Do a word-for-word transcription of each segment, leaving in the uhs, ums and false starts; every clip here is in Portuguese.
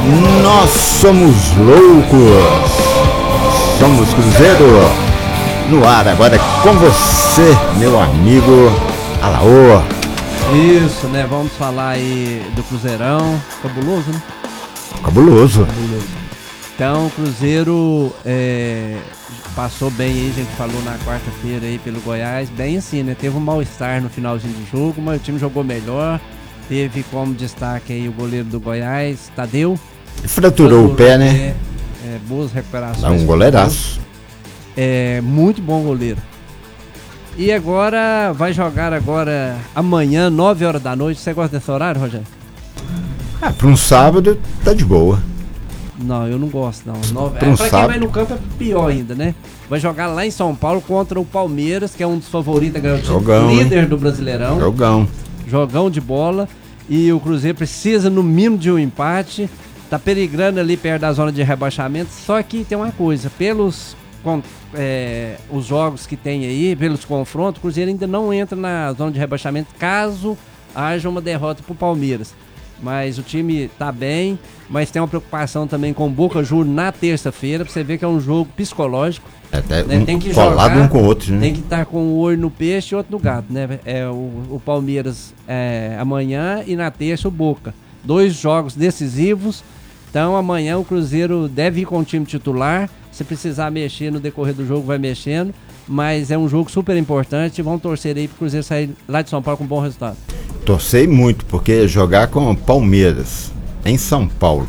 Nós somos loucos, somos Cruzeiro, no ar agora com você, meu amigo Alaô. Isso, né? Vamos falar aí do Cruzeirão, cabuloso, né? Cabuloso. Cabuloso. Então, o Cruzeiro é, passou bem aí, a gente falou na quarta-feira aí pelo Goiás, bem assim, né? Teve um mal-estar no finalzinho de jogo, mas o time jogou melhor. Teve como destaque aí o goleiro do Goiás, Tadeu. Fraturou o pé, né? É, é, boas recuperações. É um goleiraço. É, muito bom goleiro. E agora, vai jogar agora amanhã, nove horas da noite. Você gosta desse horário, Rogério? Ah, para um sábado tá de boa. Não, eu não gosto, não. Nove... Pra um é, pra quem sábado... vai no campo é pior ainda, né? Vai jogar lá em São Paulo contra o Palmeiras, que é um dos favoritos, Jogão, líder hein? do Brasileirão. Jogão. Jogão de bola. E o Cruzeiro precisa, no mínimo, de um empate. Tá perigrando ali perto da zona de rebaixamento. Só que tem uma coisa, pelos com, é, os jogos que tem aí, pelos confrontos, o Cruzeiro ainda não entra na zona de rebaixamento caso haja uma derrota pro Palmeiras. Mas o time tá bem, mas tem uma preocupação também com o Boca Juniors na terça-feira, pra você ver que é um jogo psicológico. É, né? um, Tem que colado jogar, um com o outro, né? Tem que estar com o olho no peixe e outro no gato, né? É, o, o Palmeiras é, amanhã e na terça o Boca. Dois jogos decisivos. Então amanhã o Cruzeiro deve ir com o time titular. Se precisar mexer no decorrer do jogo, vai mexendo. Mas é um jogo super importante. Vamos torcer aí pro Cruzeiro sair lá de São Paulo com um bom resultado. Torcei muito, porque jogar com o Palmeiras em São Paulo,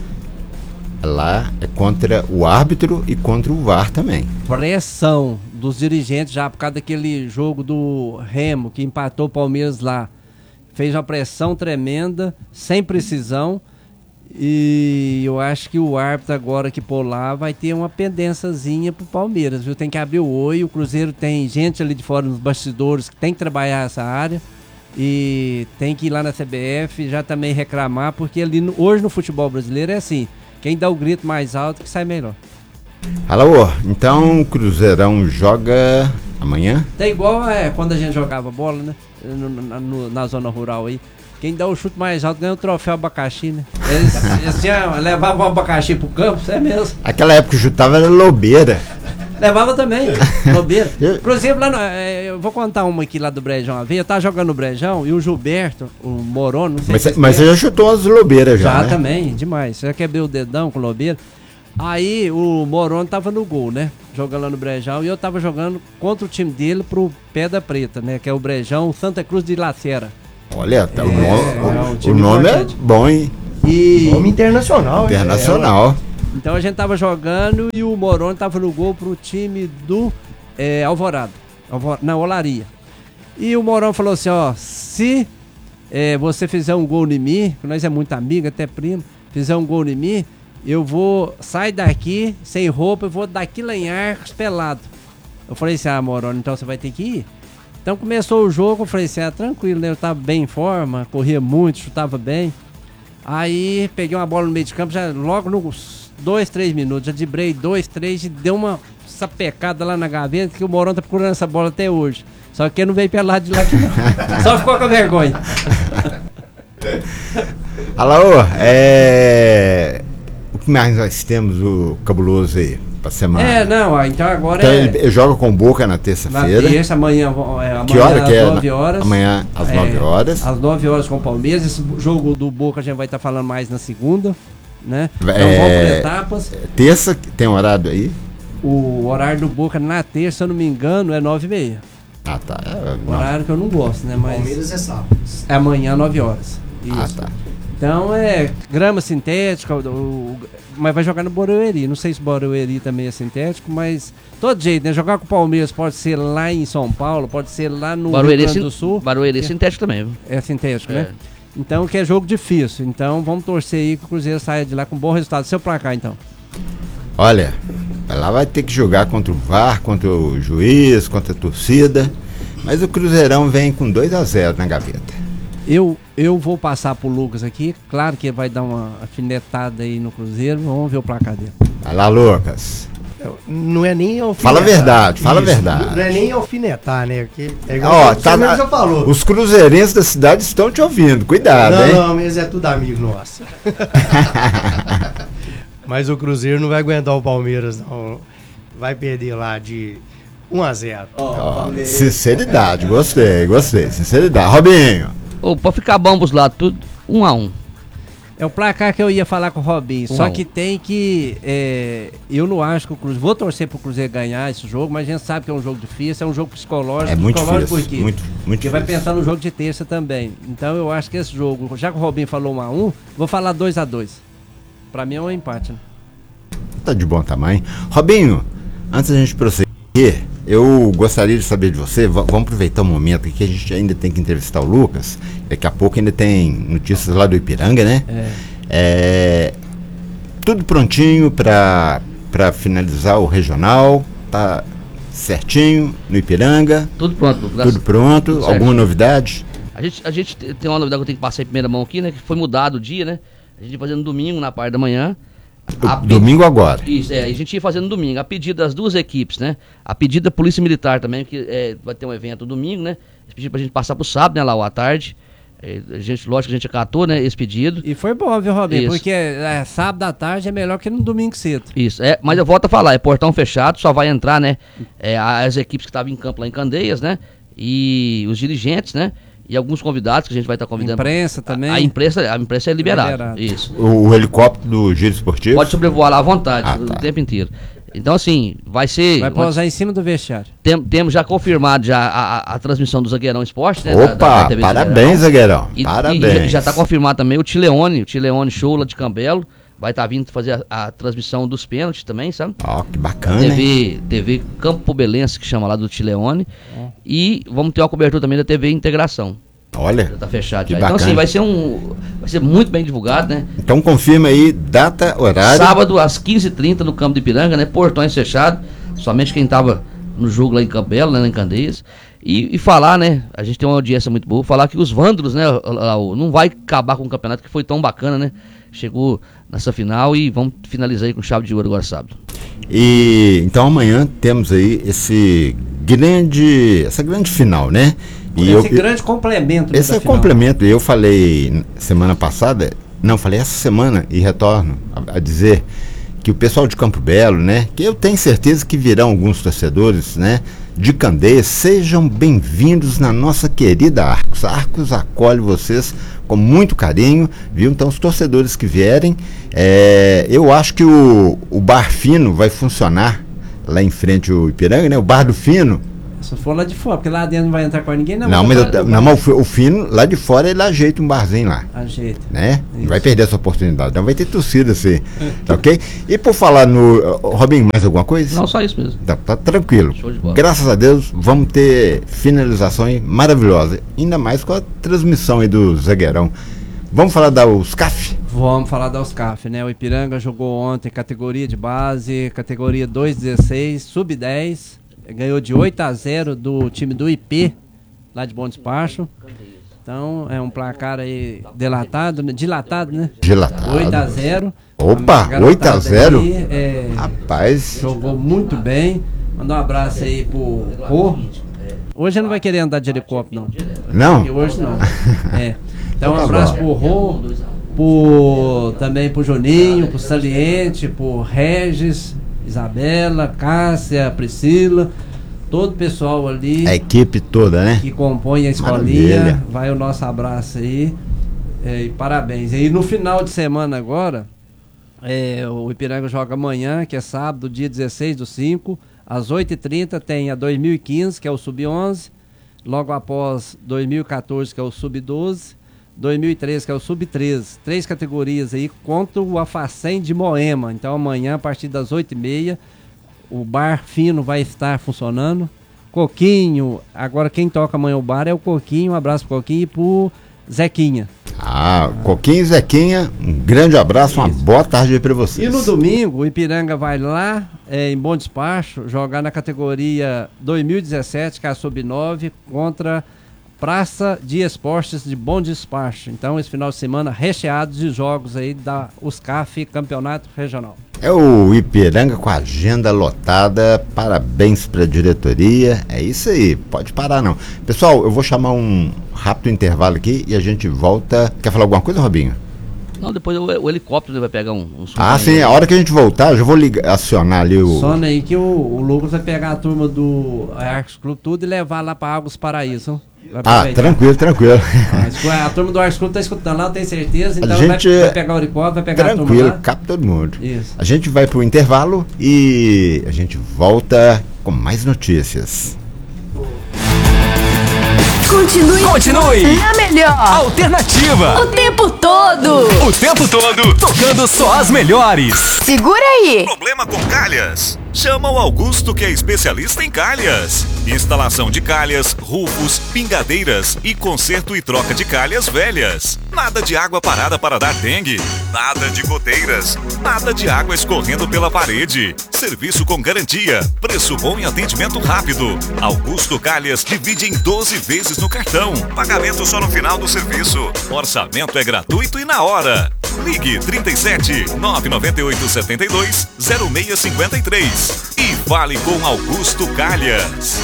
lá é contra o árbitro e contra o V A R também. Pressão dos dirigentes já por causa daquele jogo do Remo, que empatou o Palmeiras lá. Fez uma pressão tremenda, sem precisão. E eu acho que o árbitro agora que pôr lá vai ter uma pendênciazinha pro Palmeiras, viu? Tem que abrir o olho. O Cruzeiro tem gente ali de fora nos bastidores que tem que trabalhar essa área. E tem que ir lá na C B F já também reclamar, porque ali no, hoje no futebol brasileiro é assim, quem dá o grito mais alto que sai melhor. Alô, então o Cruzeirão joga amanhã? Tá igual é, quando a gente jogava bola, né? No, na, no, na zona rural aí. Quem dá o chute mais alto ganha o troféu abacaxi, né? Eles, eles tinham, levavam o abacaxi pro campo, isso é mesmo. Aquela época que chutava era lobeira. Levava também, lobeira. Inclusive, lá no, eu vou contar uma aqui lá do Brejão uma vez. Eu tava jogando no Brejão e o Gilberto, o Morono, não sei mas, se mas você já chutou as lobeiras já, Já né? também, demais. Já quebrei o dedão com lobeira. Aí o Morono tava no gol, né? Jogando lá no Brejão. E eu tava jogando contra o time dele pro Pedra Preta, né? Que é o Brejão Santa Cruz de Ilacera. Olha, até é, o nome, é, o nome é bom, hein? E... Nome internacional. Internacional. É, então a gente tava jogando e o Morono tava no gol pro time do é, Alvorada. Alvor... Não, Olaria. E o Morono falou assim, ó, se é, você fizer um gol em mim, que nós é muito amigo, até primo, fizer um gol em mim, eu vou sair daqui sem roupa, eu vou daqui lá em Arcos pelado. Eu falei assim, ah, Morono, então você vai ter que ir? Então começou o jogo, eu falei assim, ah, tranquilo, né? Eu tava bem em forma, corria muito, chutava bem. Aí peguei uma bola no meio de campo, já logo nos dois, três minutos, já driblei dois, três e deu uma sapecada lá na gaveta que o Morão tá procurando essa bola até hoje. Só que ele não veio pelo lado de lá aqui não. Só ficou com vergonha. Alô, é... o que mais nós temos o cabuloso aí pra semana? É, não, ó, então agora então, é... Ele joga com Boca na terça-feira. Na terça, amanhã, é, amanhã que hora às que é? nove horas. Amanhã às é, nove horas. Às nove horas com o Palmeiras. Esse jogo do Boca a gente vai estar tá falando mais na segunda, né? Então é, vamos por etapas. Terça, tem horário aí? O horário do Boca na terça, se eu não me engano, é nove e meia. Ah, tá. É, horário que eu não gosto, né? Mas Palmeiras é sábado. É amanhã, nove horas. Isso. Ah, tá. Então é grama sintética, o, o, mas vai jogar no Barueri. Não sei se o Barueri também é sintético, mas todo jeito, né? Jogar com o Palmeiras pode ser lá em São Paulo, pode ser lá no Barueri Rio Grande do Sul. Barueri é sintético também, viu? É sintético, é. né? Então que é jogo difícil. Então vamos torcer aí que o Cruzeiro saia de lá com bom resultado. Seu placar, então. Olha, lá vai ter que jogar contra o V A R, contra o juiz, contra a torcida. Mas o Cruzeirão vem com dois a zero na gaveta. Eu, eu vou passar pro Lucas aqui. Claro que ele vai dar uma afinetada aí no Cruzeiro. Vamos ver o placar dele. Vai lá, Lucas. Não é nem alfinetar. Fala a verdade, fala a Isso, verdade. Não é nem alfinetar, né? Porque é igual Ó, você tá mesmo na- já falou. Os cruzeirenses da cidade estão te ouvindo. Cuidado, Não, hein? não, mas é tudo amigo nosso. Mas o Cruzeiro não vai aguentar o Palmeiras, não. Vai perder lá de um a zero. Ó, sinceridade, gostei, gostei. Sinceridade. Robinho. Ô, pode ficar bom pros lados, tudo um a um. É o placar que eu ia falar com o Robinho. Um Só a um. que tem que. É, eu não acho que o Cruzeiro. Vou torcer pro Cruzeiro ganhar esse jogo, mas a gente sabe que é um jogo difícil, é um jogo psicológico. É muito psicológico difícil. por quê? Muito, muito Porque vai difícil. pensar no jogo de terça também. Então eu acho que esse jogo, já que o Robinho falou um a um, vou falar dois a dois. Pra mim é um empate, né? Tá de bom tamanho. Robinho, antes da gente prosseguir, eu gostaria de saber de você, v- vamos aproveitar o momento aqui que a gente ainda tem que entrevistar o Lucas, daqui a pouco ainda tem notícias lá do Ipiranga, né? É. É, tudo prontinho para para finalizar o regional, tá certinho no Ipiranga, Tudo pronto, graças- tudo pronto, tudo certo. alguma novidade? A gente, a gente tem uma novidade que eu tenho que passar em primeira mão aqui, né? Que foi mudado o dia, né? A gente ia fazer no domingo, na parte da manhã. A pe- Domingo agora. Isso, é, a gente ia fazer no domingo, a pedido das duas equipes, né? A pedido da Polícia Militar também, que é, vai ter um evento domingo, né? Eles pediram pra gente passar pro sábado, né? Lá à tarde. É, a gente, lógico que a gente acatou, né? Esse pedido. E foi bom, viu, Robinho? Isso. Porque é, sábado à tarde é melhor que no domingo cedo. Isso, é, mas eu volto a falar, é portão fechado, só vai entrar, né? É, as equipes que estavam em campo lá em Candeias, né? E os dirigentes, né? E alguns convidados que a gente vai estar convidando. Imprensa também. A, a imprensa, a imprensa é liberada. Liberado. Isso. O, o helicóptero do Giro Esportivo? Pode sobrevoar lá à vontade, Ah, o tá. tempo inteiro. Então, assim, vai ser. Vai uma- pousar em cima do vestiário. tem- temos já confirmado já a, a- a transmissão do Zagueirão Esporte, né? da- da- Opa, da T V parabéns, Zagueirão. E, Parabéns. e já está confirmado também o Tileone, o Tileone Show lá de Cambelo. Vai estar vindo fazer a, a transmissão dos pênaltis também, sabe? Ó, que bacana, hein? T V, T V Campo Belense, que chama lá do Tileone. E vamos ter uma cobertura também da T V Integração. Olha, Já tá fechado. que Já. Então, bacana. assim, vai ser um. Vai ser muito bem divulgado, né? Então confirma aí, data, horário. Sábado às quinze e trinta no Campo de Ipiranga, né? Portões fechados. Somente quem tava no jogo lá em Campelo, né? Lá em Candeias. E, e falar, né? A gente tem uma audiência muito boa. Falar que os vândalos, né? Laú, não vai acabar com o campeonato que foi tão bacana, né? Chegou nessa final e vamos finalizar aí com chave de ouro agora sábado. E então amanhã temos aí esse grande, essa grande final, né? E Esse eu, grande complemento. esse da é final. complemento. Eu falei semana passada, não, falei essa semana e retorno a, a dizer que o pessoal de Campo Belo, né? Que eu tenho certeza que virão alguns torcedores, né? De Candeias, sejam bem-vindos na nossa querida Arcos. A Arcos acolhe vocês com muito carinho, viu? Então os torcedores que vierem, é, eu acho que o, o Bar Fino vai funcionar lá em frente ao Ipiranga, né? O Bar do Fino. Se for lá de fora, porque lá dentro não vai entrar com ninguém, não. Não, mas, vai- eu- não, mas o, fi- o Fino, lá de fora, ele ajeita um barzinho lá. Ajeita. Né? Não Isso. vai perder essa oportunidade. Não vai ter torcida assim. Tá ok? E por falar no. uh, Robinho, mais alguma coisa? Não, só isso mesmo. Tá, tá tranquilo. Show de bola. Graças a Deus, vamos ter finalizações maravilhosas. Ainda mais com a transmissão aí do Zagueirão. Vamos falar da U S C A F? Vamos falar da Uscaf, né? O Ipiranga jogou ontem categoria de base, categoria dois dezesseis, sub dez. Ganhou de oito a zero do time do I P, lá de Bom Despacho. Então é um placar aí delatado, né? Dilatado, né? Dilatado. oito a zero. Opa, A garotada oito a zero? aí, é, Rapaz, jogou muito bem. Mandar um abraço aí pro Rô. Hoje ele não vai querer andar de helicóptero, não. não? E hoje não. É. Então um Tá abraço bom. pro Rô, pro, também pro Juninho, pro Saliente, pro Regis, Isabela, Cássia, Priscila, todo o pessoal ali A equipe toda, né? que compõe a escolinha. Maravilha. Vai o nosso abraço aí. É, e parabéns. E no final de semana agora, é, o Ipiranga joga amanhã, que é sábado, dia dezesseis do cinco, às oito e trinta tem a dois mil e quinze, que é o sub onze, logo após dois mil e quatorze, que é o sub doze, dois mil e treze, que é o sub treze, três categorias aí contra o Afacem de Moema. Então amanhã, a partir das oito e meia, o Bar Fino vai estar funcionando. Coquinho, agora quem toca amanhã o bar é o Coquinho, um abraço pro Coquinho e pro Zequinha. Ah, Coquinho e Zequinha, um grande abraço, uma boa tarde aí pra vocês. E no domingo, o Ipiranga vai lá, é, em Bom Despacho, jogar na categoria dois mil e dezessete, que é a sub nove, contra Praça de Esportes de Bom Despacho. Então, esse final de semana recheado de jogos aí da U S C A F Campeonato Regional. É o Ipiranga com a agenda lotada, parabéns pra diretoria, é isso aí, pode parar não. Pessoal, eu vou chamar um rápido intervalo aqui e a gente volta. Quer falar alguma coisa, Robinho? Não, depois o, o helicóptero vai pegar um... um ah, sim, a hora que a gente voltar, eu já vou ligar, acionar ali o... Só aí que o, o Lucas vai pegar a turma do Arcos Clube tudo e levar lá para Águas Paraíso. Ah, tranquilo, tranquilo. Ah, a turma do Arcos Clube tá escutando lá, eu tenho certeza, então a gente vai, vai pegar o helicóptero, vai pegar tranquilo, a turma lá. capta todo mundo. Isso. A gente vai pro intervalo e a gente volta com mais notícias. Continue, Continue na melhor Alternativa o tempo todo. o tempo todo tocando só as melhores. Segura aí. Problema com calhas? Chama o Augusto, que é especialista em calhas. Instalação de calhas, rufos, pingadeiras e conserto e troca de calhas velhas. Nada de água parada para dar dengue. Nada de goteiras. Nada de água escorrendo pela parede. Serviço com garantia. Preço bom e atendimento rápido. Augusto Calhas divide em doze vezes no cartão. Pagamento só no final do serviço. Orçamento é gratuito e na hora. Ligue trinta e sete, nove nove oito sete dois, zero seis cinco três e fale com Augusto Calhas.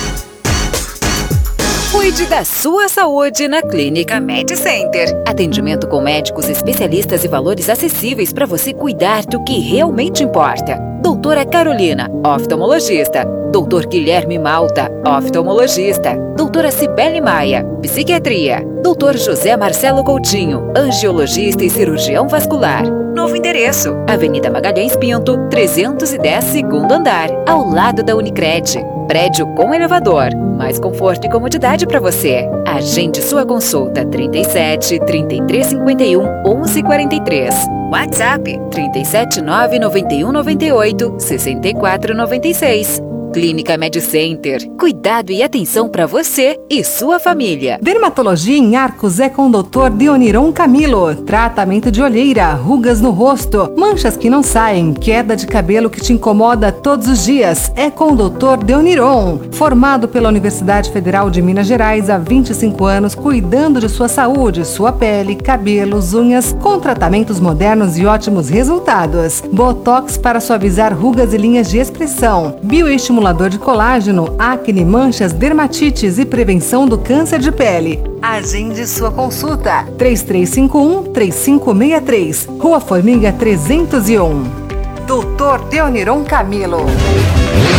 Cuide da sua saúde na Clínica Med Center. Atendimento com médicos especialistas e valores acessíveis para você cuidar do que realmente importa. Doutora Carolina, oftalmologista. Doutor Guilherme Malta, oftalmologista. Doutora Cibele Maia, psiquiatria. Doutor José Marcelo Coutinho, angiologista e cirurgião vascular. Novo endereço, Avenida Magalhães Pinto, trezentos e dez, segundo andar, ao lado da Unicred. Prédio com elevador, mais conforto e comodidade para você. Agende sua consulta trinta e sete, trinta e três cinquenta e um, onze quarenta e três. WhatsApp trinta e sete, nove noventa e um, noventa e oito, sessenta e quatro noventa e seis. Clínica Med Center. Cuidado e atenção para você e sua família. Dermatologia em Arcos é com o doutor Deoniron Camilo. Tratamento de olheira, rugas no rosto, manchas que não saem, queda de cabelo que te incomoda todos os dias. É com o doutor Deoniron. Formado pela Universidade Federal de Minas Gerais há vinte e cinco anos, cuidando de sua saúde, sua pele, cabelos, unhas, com tratamentos modernos e ótimos resultados. Botox para suavizar rugas e linhas de expressão. Bioestimulador de colágeno, acne, manchas, dermatites e prevenção do câncer de pele. Agende sua consulta. três três cinco um, três cinco seis três. Rua Formiga trezentos e um. doutor Deoniron Camilo.